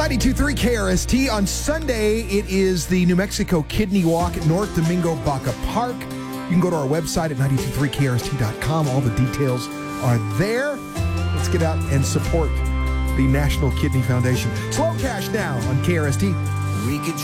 92.3 KRST. On Sunday, it is the New Mexico Kidney Walk at North Domingo Baca Park. You can go to our website at 923krst.com. All the details are there. Let's get out and support the National Kidney Foundation. Slow Cash now on KRST. We could